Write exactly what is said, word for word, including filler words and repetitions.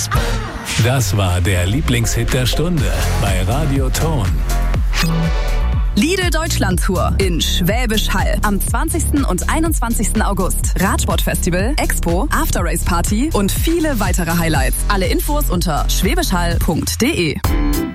Das war der Lieblingshit der Stunde bei Radio Ton. Lidl Deutschland Tour in Schwäbisch Hall am zwanzigsten und einundzwanzigsten August. Radsportfestival, Expo, After-Race-Party und viele weitere Highlights. Alle Infos unter schwäbischhall punkt de.